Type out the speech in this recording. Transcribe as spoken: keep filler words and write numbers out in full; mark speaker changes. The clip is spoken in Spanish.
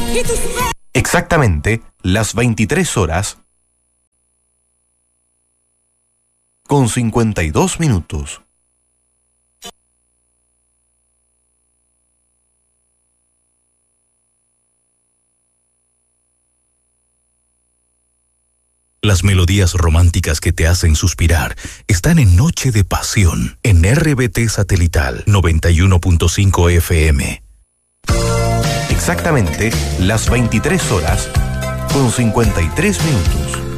Speaker 1: Exactamente las veintitrés horas con cincuenta y dos minutos.
Speaker 2: Las melodías románticas que te hacen suspirar están en Noche de Pasión, en R B T Satelital noventa y uno punto cinco F M.
Speaker 1: Exactamente las veintitrés horas con cincuenta y tres minutos.